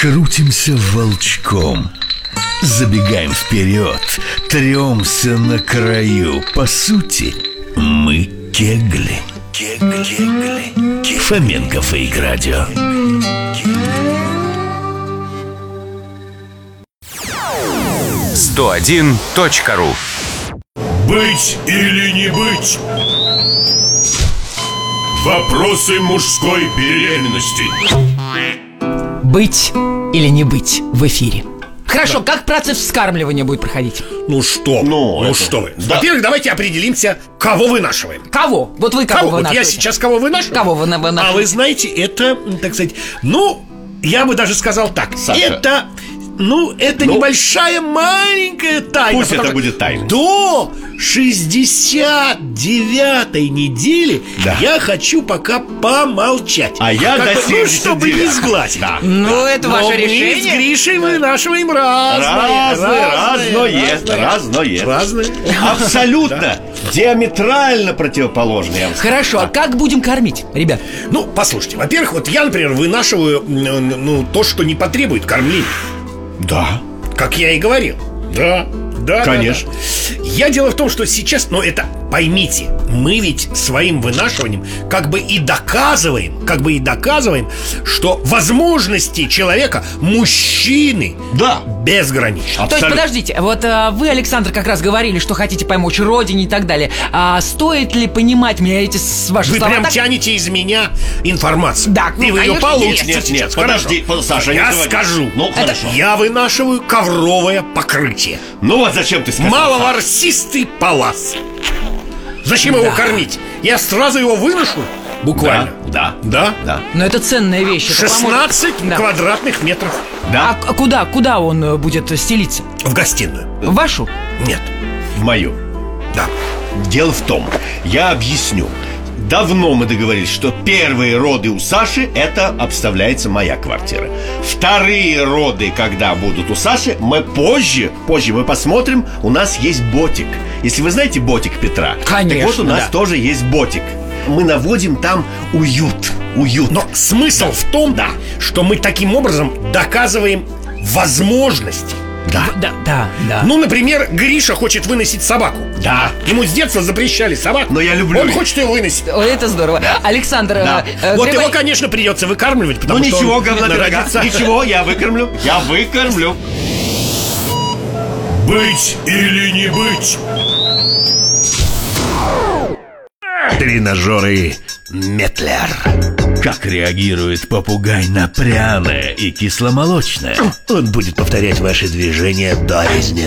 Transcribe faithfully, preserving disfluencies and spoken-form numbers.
Крутимся волчком, забегаем вперед, тремся на краю. По сути, мы кегли. Кегли. Фоменко Фейк-радио. сто один точка ру. Быть или не быть? Вопросы мужской беременности. Быть или не быть в эфире. Хорошо, да. Как процесс вскармливания будет проходить? Ну что? Ну, ну это... что вы? Да. Во-первых, давайте определимся, кого вынашиваем. Кого? Вот вы кого, кого? вынашиваете? Вот я сейчас кого вынашиваю? Кого вы вынашиваете? А вы знаете, это, так сказать, ну, я бы даже сказал так. Саша. Это... Ну, это ну, небольшая, маленькая тайна. Пусть это будет тайна. До шестьдесят девятой недели да. я хочу пока помолчать. А я как до бы, ну, чтобы не сглазить. Да. Ну, да. это Но ваше мы решение. Мы с Гришей вынашиваем разное. Разное, разное, разное. Разное. Абсолютно диаметрально противоположные. Хорошо, а как будем кормить, ребят? Ну, послушайте, во-первых, вот я, например, вынашиваю ну, то, что не потребует кормления. Да. Как я и говорил. Да, да, конечно. Да, да. Я дело в том, что сейчас, но это поймите, мы ведь своим вынашиванием как бы и доказываем, как бы и доказываем, что возможности человека, мужчины, да, безграничны. То есть, подождите, вот а, вы, Александр, как раз говорили, что хотите помочь родине и так далее. А стоит ли понимать меня эти ваши вы слова? Вы прям так... тянете из меня информацию. Да, ну, и вы ее получите. Нет, нет, подожди, Саша, я не скажу. Ну, это... Я вынашиваю ковровое покрытие. Ну вот зачем ты сказал? Маловорсистый палас. Зачем да. его кормить? Я сразу его выношу. Буквально. Да, да, да. Но это ценная вещь. шестнадцать да. квадратных метров. Да. А куда, куда он будет стелиться? В гостиную. В вашу? Нет. В мою. Да. Дело в том, я объясню. Давно мы договорились, что первые роды у Саши, это обставляется моя квартира. Вторые роды, когда будут у Саши, мы позже, позже мы посмотрим, у нас есть ботик. Если вы знаете ботик Петра, конечно, так вот у нас да. тоже есть ботик. Мы наводим там уют, уют. Но смысл в том, да, что мы таким образом доказываем возможности. Да. да, да, да. Ну, например, Гриша хочет выносить собаку. Да. Ему с детства запрещали собаку. Но я люблю. Он их. хочет ее выносить. Ой, это здорово. Да. Александр, да. э, вот грибай... его, конечно, придется выкармливать, потому ну, что ничего, он говнодорога. Ничего, я выкормлю. Я выкормлю. Быть или не быть? Тренажеры Метлер. Как реагирует попугай на пряное и кисломолочное? Он будет повторять ваши движения до резни